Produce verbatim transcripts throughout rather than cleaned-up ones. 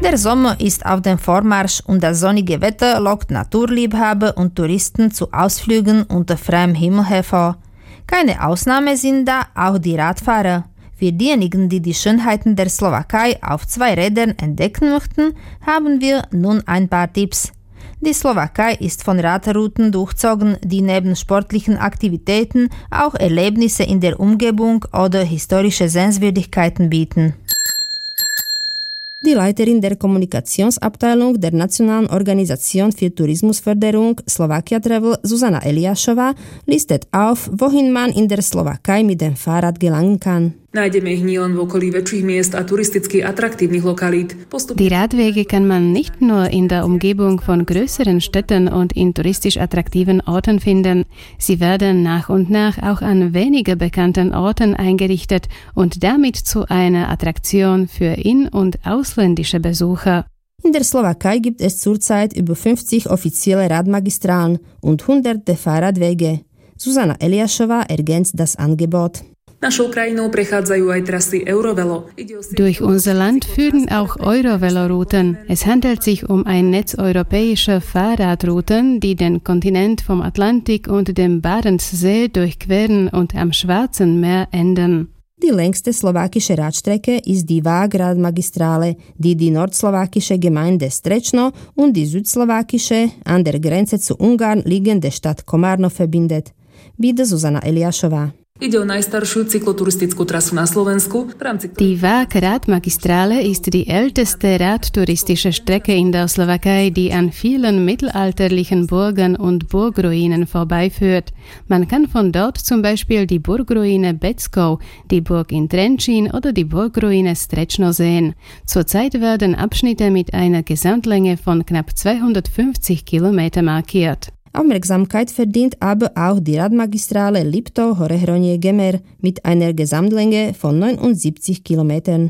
Der Sommer ist auf dem Vormarsch und das sonnige Wetter lockt Naturliebhaber und Touristen zu Ausflügen unter freiem Himmel hervor. Keine Ausnahme sind da auch die Radfahrer. Für diejenigen, die die Schönheiten der Slowakei auf zwei Rädern entdecken möchten, haben wir nun ein paar Tipps. Die Slowakei ist von Radrouten durchzogen, die neben sportlichen Aktivitäten auch Erlebnisse in der Umgebung oder historische Sehenswürdigkeiten bieten. Die Leiterin der Kommunikationsabteilung der Nationalen Organisation für Tourismusförderung Slovakia Travel, Zuzana Eliášová, listet auf, wohin man in der Slowakei mit dem Fahrrad gelangen kann. Nájdeme ich nielen v okolí väčších miest a turisticky atraktívnych lokalít. Die Radwege kann man nicht nur in der Umgebung von größeren Städten und in touristisch attraktiven Orten finden. Sie werden nach und nach auch an weniger bekannten Orten eingerichtet und damit zu einer Attraktion für in- und ausländische Besucher. In der Slowakei gibt es zurzeit über fünfzig offizielle Radmagistralen und hunderte Fahrradwege. Zuzana Eliášová ergänzt das Angebot. Durch unser Land führen auch Eurovelo-Routen. Es handelt sich um ein Netz europäischer Fahrradrouten, die den Kontinent vom Atlantik und dem Barentssee durchqueren und am Schwarzen Meer enden. Die längste slowakische Radstrecke ist die Vág-Radmagistrale, die die nordslowakische Gemeinde Strečno und die südslowakische, an der Grenze zu Ungarn liegende Stadt Komárno verbindet. Wieder Zuzana Eliášová. Ide o najstaršiu cykloturistickú trasu na Slovensku. Die Vág-Radmagistrale ist die älteste radtouristische Strecke in der Slowakei, die an vielen mittelalterlichen Burgen und Burgruinen vorbeiführt. Man kann von dort zum Beispiel die Burgruine Beckow, die Burg in Trenčín oder die Burgruine Strečno sehen. Zurzeit werden Abschnitte mit einer Gesamtlänge von knapp zweihundertfünfzig Kilometer markiert. Aufmerksamkeit verdient aber auch die Radmagistrale Liptov-Horehronie-Gemer mit einer Gesamtlänge von neunundsiebzig Kilometern.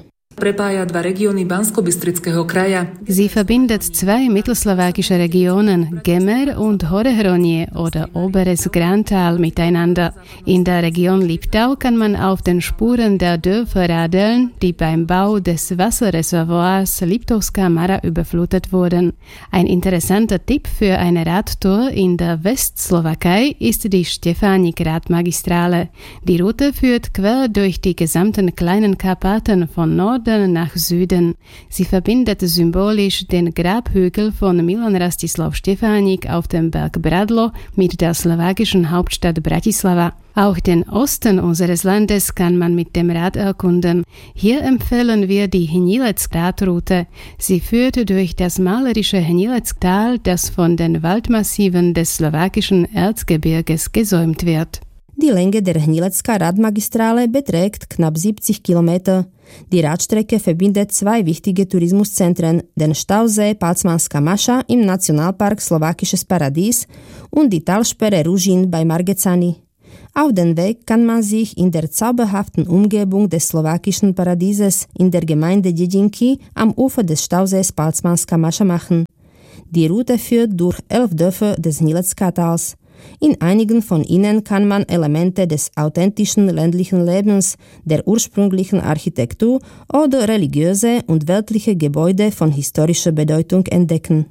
Sie verbindet zwei mittelslowakische Regionen, Gemer und Horehronie oder Oberes Grantal miteinander. In der Region Liptau kann man auf den Spuren der Dörfer radeln, die beim Bau des Wasserreservoirs Liptovská Mara überflutet wurden. Ein interessanter Tipp für eine Radtour in der Westslowakei ist die Stefanik-Radmagistrale. Die Route führt quer durch die gesamten kleinen Karpaten von Norden nach Süden. Sie verbindet symbolisch den Grabhügel von Milan Rastislav Stefanik auf dem Berg Bradlo mit der slowakischen Hauptstadt Bratislava. Auch den Osten unseres Landes kann man mit dem Rad erkunden. Hier empfehlen wir die Hnilec-Radroute. Sie führt durch das malerische Hnilec-Tal, das von den Waldmassiven des slowakischen Erzgebirges gesäumt wird. Die Länge der Hnilecká Radmagistrale beträgt knapp siebzig Kilometer. Die Radstrecke verbindet zwei wichtige Tourismuszentren, den Stausee Palcmanská Maša im Nationalpark Slowakisches Paradies und die Talsperre Ružín bei Margecany. Auf den Weg kann man sich in der zauberhaften Umgebung des slowakischen Paradieses in der Gemeinde Dedinky am Ufer des Stausees Palcmanská Maša machen. Die Route führt durch elf Dörfer des Hnilecká-Tals. In einigen von ihnen kann man Elemente des authentischen ländlichen Lebens, der ursprünglichen Architektur oder religiöse und weltliche Gebäude von historischer Bedeutung entdecken.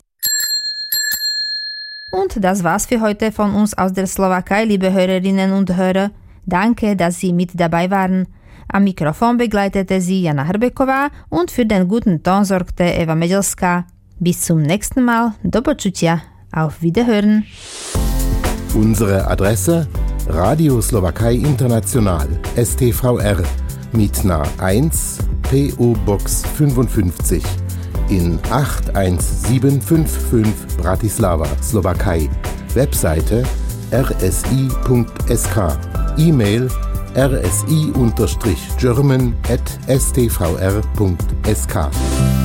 Und das war's für heute von uns aus der Slowakei, liebe Hörerinnen und Hörer. Danke, dass Sie mit dabei waren. Am Mikrofon begleitete Sie Jana Hrbeková und für den guten Ton sorgte Eva Medelská. Bis zum nächsten Mal. Do počutia. Auf Wiederhören. Unsere Adresse: Radio Slowakei International, S T V R, Mitna eins, P O Box fünfundfünfzig in acht eins sieben fünf fünf Bratislava, Slowakei. Webseite r s i punkt s k. E-Mail r s i German at s t v r punkt s k.